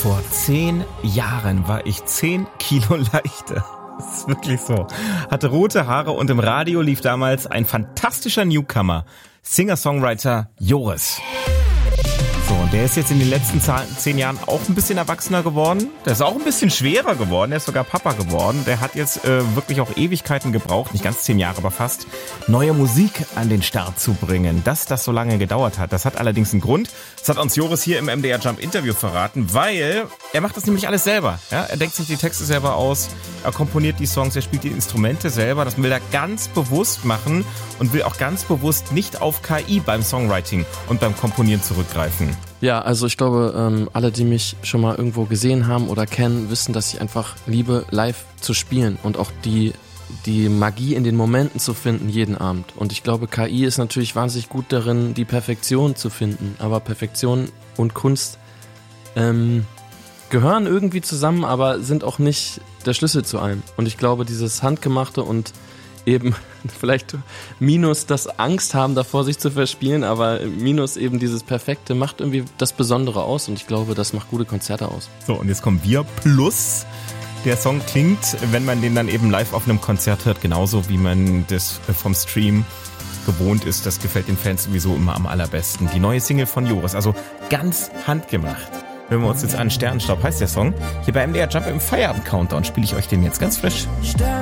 Vor 10 Jahren war ich 10 Kilo leichter. Das ist wirklich so. Hatte rote Haare und im Radio lief damals ein fantastischer Newcomer, Singer-Songwriter Joris. So, und der ist jetzt in den letzten 10 Jahren auch ein bisschen erwachsener geworden. Der ist auch ein bisschen schwerer geworden. Der ist sogar Papa geworden. Der hat jetzt wirklich auch Ewigkeiten gebraucht, nicht ganz 10 Jahre, aber fast, neue Musik an den Start zu bringen. Dass das so lange gedauert hat, das hat allerdings einen Grund. Das hat uns Joris hier im MDR Jump Interview verraten, weil er macht das nämlich alles selber. Ja? Er denkt sich die Texte selber aus, er komponiert die Songs, er spielt die Instrumente selber. Das will er ganz bewusst machen und will auch ganz bewusst nicht auf KI beim Songwriting und beim Komponieren zurückgreifen. Ja, also ich glaube, alle, die mich schon mal irgendwo gesehen haben oder kennen, wissen, dass ich einfach liebe, live zu spielen und auch die Magie in den Momenten zu finden, jeden Abend. Und ich glaube, KI ist natürlich wahnsinnig gut darin, die Perfektion zu finden. Aber Perfektion und Kunst gehören irgendwie zusammen, aber sind auch nicht der Schlüssel zu allem. Und ich glaube, dieses Handgemachte und eben vielleicht minus das Angst haben davor, sich zu verspielen, aber minus eben dieses Perfekte macht irgendwie das Besondere aus und ich glaube, das macht gute Konzerte aus. So, und jetzt kommen wir plus. Der Song klingt, wenn man den dann eben live auf einem Konzert hört, genauso wie man das vom Stream gewohnt ist. Das gefällt den Fans sowieso immer am allerbesten. Die neue Single von Joris, also ganz handgemacht. Hören wir uns jetzt an, Sternenstaub heißt der Song. Hier bei MDR Jump im Feierabend-Countdown spiele ich euch den jetzt ganz frisch.